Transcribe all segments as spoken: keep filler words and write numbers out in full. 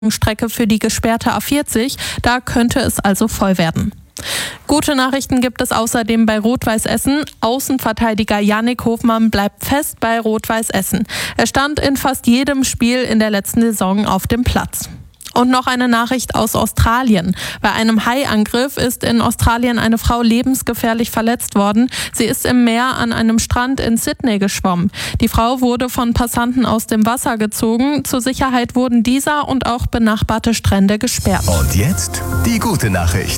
Strecke für die gesperrte A vierzig. Da könnte es also voll werden. Gute Nachrichten gibt es außerdem bei Rot-Weiß Essen. Außenverteidiger Yannick Hofmann bleibt fest bei Rot-Weiß Essen. Er stand in fast jedem Spiel in der letzten Saison auf dem Platz. Und noch eine Nachricht aus Australien. Bei einem Haiangriff ist in Australien eine Frau lebensgefährlich verletzt worden. Sie ist im Meer an einem Strand in Sydney geschwommen. Die Frau wurde von Passanten aus dem Wasser gezogen. Zur Sicherheit wurden dieser und auch benachbarte Strände gesperrt. Und jetzt die gute Nachricht.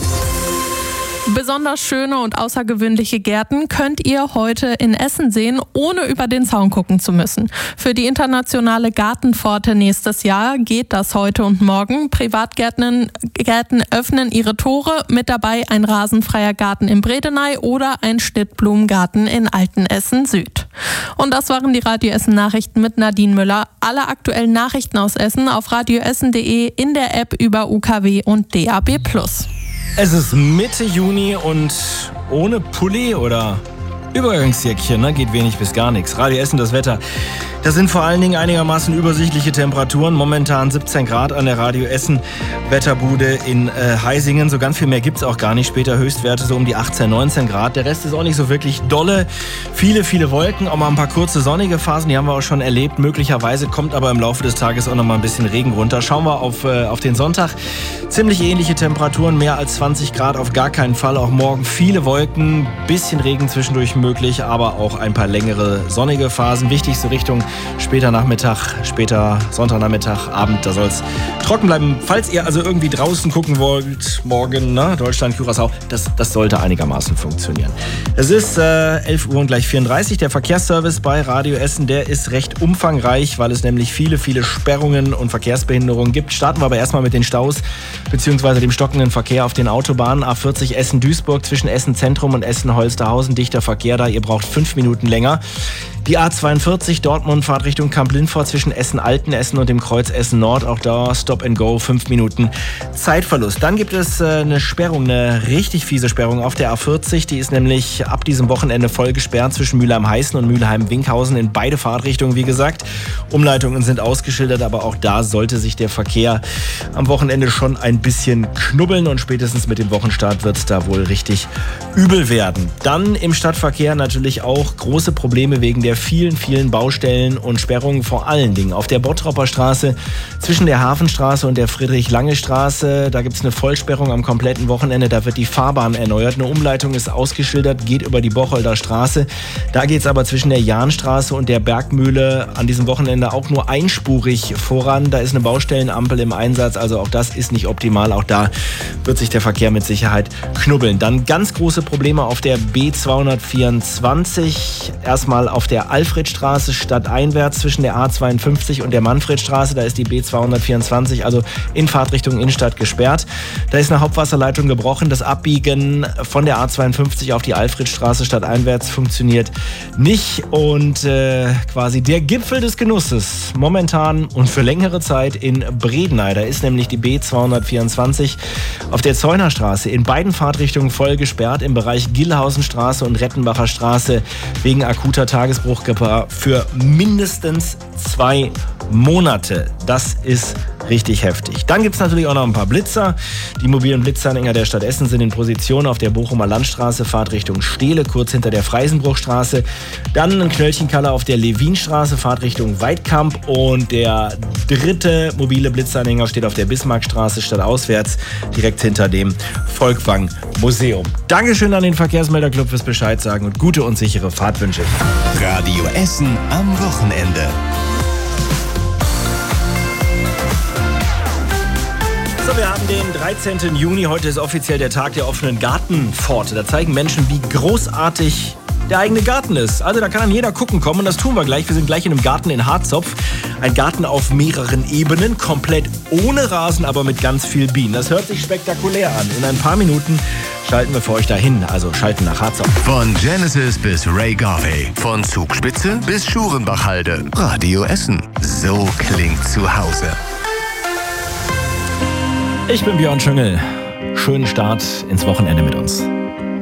Besonders schöne und außergewöhnliche Gärten könnt ihr heute in Essen sehen, ohne über den Zaun gucken zu müssen. Für die internationale Gartenpforte nächstes Jahr geht das heute und morgen. Privatgärten Gärten öffnen ihre Tore, mit dabei ein rasenfreier Garten in Bredeney oder ein Schnittblumengarten in Altenessen Süd. Und das waren die Radio Essen Nachrichten mit Nadine Müller. Alle aktuellen Nachrichten aus Essen auf radioessen punkt de, in der App über U K W und D A B plus. Es ist Mitte Juni und ohne Pulli oder Übergangsjäckchen, ne, geht wenig bis gar nichts. Radio Essen, das Wetter. Das sind vor allen Dingen einigermaßen übersichtliche Temperaturen. Momentan siebzehn Grad an der Radio Essen Wetterbude in äh, Heisingen. So ganz viel mehr gibt's auch gar nicht. Später Höchstwerte so um die achtzehn, neunzehn Grad. Der Rest ist auch nicht so wirklich dolle. Viele, viele Wolken, auch mal ein paar kurze sonnige Phasen, die haben wir auch schon erlebt. Möglicherweise kommt aber im Laufe des Tages auch noch mal ein bisschen Regen runter. Schauen wir auf, äh, auf den Sonntag. Ziemlich ähnliche Temperaturen, mehr als zwanzig Grad auf gar keinen Fall. Auch morgen viele Wolken, bisschen Regen zwischendurch möglich, aber auch ein paar längere sonnige Phasen. Wichtig so Richtung später Nachmittag, später Sonntagnachmittag, Abend, da soll es trocken bleiben. Falls ihr also irgendwie draußen gucken wollt, morgen, ne, Deutschland, Curaçao, das, das sollte einigermaßen funktionieren. Es ist äh, elf Uhr und gleich vierunddreißig. Der Verkehrsservice bei Radio Essen, der ist recht umfangreich, weil es nämlich viele, viele Sperrungen und Verkehrsbehinderungen gibt. Starten wir aber erstmal mit den Staus bzw. dem stockenden Verkehr auf den Autobahnen. A vierzig Essen-Duisburg zwischen Essen-Zentrum und Essen-Holsterhausen. Dichter Verkehr da, ihr braucht fünf Minuten länger. Die A zweiundvierzig Dortmund Fahrt Richtung Kamp-Lindfort zwischen Essen-Altenessen und dem Kreuz Essen-Nord. Auch da Stop and Go, fünf Minuten Zeitverlust. Dann gibt es äh, eine Sperrung, eine richtig fiese Sperrung auf der A vierzig. Die ist nämlich ab diesem Wochenende voll gesperrt zwischen Mülheim-Heißen und Mülheim-Winkhausen in beide Fahrtrichtungen, wie gesagt. Umleitungen sind ausgeschildert, aber auch da sollte sich der Verkehr am Wochenende schon ein bisschen knubbeln und spätestens mit dem Wochenstart wird es da wohl richtig übel werden. Dann im Stadtverkehr natürlich auch große Probleme wegen der vielen, vielen Baustellen und Sperrungen, vor allen Dingen auf der Bottropper Straße zwischen der Hafenstraße und der Friedrich-Lange-Straße. Da gibt es eine Vollsperrung am kompletten Wochenende. Da wird die Fahrbahn erneuert. Eine Umleitung ist ausgeschildert, geht über die Bocholder Straße. Da geht es aber zwischen der Jahnstraße und der Bergmühle an diesem Wochenende auch nur einspurig voran. Da ist eine Baustellenampel im Einsatz. Also auch das ist nicht optimal. Auch da wird sich der Verkehr mit Sicherheit knubbeln. Dann ganz große Probleme auf der B zweihundertvierundzwanzig. Erstmal auf der Alfredstraße stadteinwärts zwischen der A zweiundfünfzig und der Manfredstraße. Da ist die B zweihundertvierundzwanzig, also in Fahrtrichtung Innenstadt, gesperrt. Da ist eine Hauptwasserleitung gebrochen. Das Abbiegen von der A zweiundfünfzig auf die Alfredstraße stadteinwärts funktioniert nicht. Und äh, quasi der Gipfel des Genusses momentan und für längere Zeit in Bredeney. Da ist nämlich die B zweihundertvierundzwanzig auf der Zeunerstraße in beiden Fahrtrichtungen voll gesperrt. Im Bereich Gillhausenstraße und Rettenbacher Straße wegen akuter Tagesbruchgefahr für mindestens zwei Monate. Das ist richtig heftig. Dann gibt es natürlich auch noch ein paar Blitzer. Die mobilen Blitzanhänger der Stadt Essen sind in Position auf der Bochumer Landstraße, Fahrt Richtung Steele, kurz hinter der Freisenbruchstraße. Dann ein Knöllchenkalle auf der Levinstraße, Fahrt Richtung Weidkamp. Und der dritte mobile Blitzanhänger steht auf der Bismarckstraße, stadtauswärts, direkt hinter dem Volkwang Museum. Dankeschön an den Verkehrsmelderclub fürs Bescheid sagen und gute und sichere Fahrtwünsche. Radio Essen am Wochenende. So, wir haben den dreizehnten Juni. Heute ist offiziell der Tag der offenen Gartenpforte. Da zeigen Menschen, wie großartig der eigene Garten ist. Also da kann dann jeder gucken kommen und das tun wir gleich. Wir sind gleich in einem Garten in Harzopf. Ein Garten auf mehreren Ebenen, komplett ohne Rasen, aber mit ganz viel Bienen. Das hört sich spektakulär an. In ein paar Minuten schalten wir für euch dahin. Also schalten nach Harzopf. Von Genesis bis Ray Garvey, von Zugspitze bis Schurenbachhalde. Radio Essen. So klingt zu Hause. Ich bin Björn Schüngel. Schönen Start ins Wochenende mit uns.